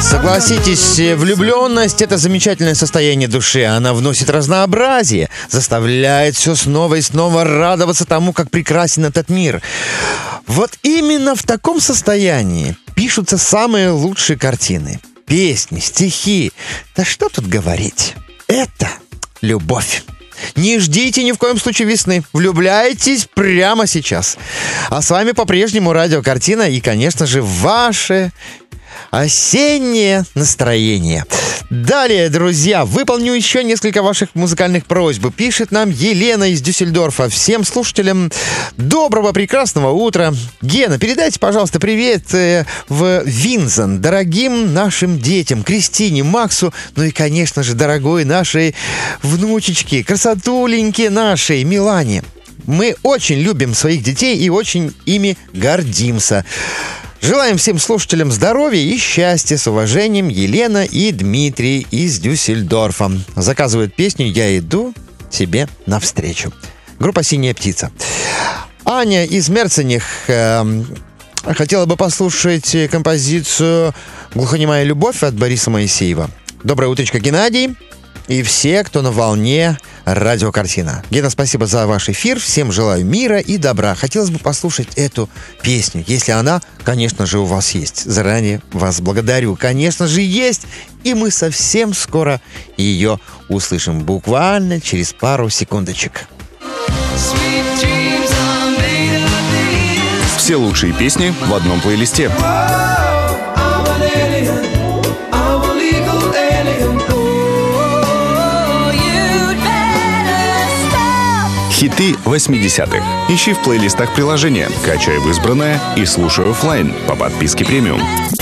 Согласитесь, влюбленность — это замечательное состояние души. Она вносит разнообразие, заставляет все снова и снова радоваться тому, как прекрасен этот мир. Вот именно в таком состоянии пишутся самые лучшие картины, песни, стихи. Да что тут говорить? Это любовь. Не ждите ни в коем случае весны. Влюбляйтесь прямо сейчас. А с вами по-прежнему Радио Картина и, конечно же, ваше осеннее настроение. Далее, друзья, выполню еще несколько ваших музыкальных просьб. Пишет нам Елена из Дюссельдорфа. Всем слушателям доброго, прекрасного утра. Гена, передайте, пожалуйста, привет в Винзен дорогим нашим детям, Кристине, Максу, ну и, конечно же, дорогой нашей внучечке, красотуленьке нашей, Милане. Мы очень любим своих детей и очень ими гордимся. Желаем всем слушателям здоровья и счастья. С уважением, Елена и Дмитрий из Дюссельдорфа. Заказывают песню «Я иду тебе навстречу». Группа «Синяя птица». Аня из Мерцених хотела бы послушать композицию «Глухонемая любовь» от Бориса Моисеева. Доброе утречко, Геннадий. И все, кто на волне Радио Картина. Гена, спасибо за ваш эфир. Всем желаю мира и добра. Хотелось бы послушать эту песню, если она, конечно же, у вас есть. Заранее вас благодарю. Конечно же, есть. И мы совсем скоро ее услышим. Буквально через пару секундочек. Все лучшие песни в одном плейлисте. Хиты 80-х. Ищи в плейлистах приложения, качай в избранное и слушай офлайн по подписке премиум.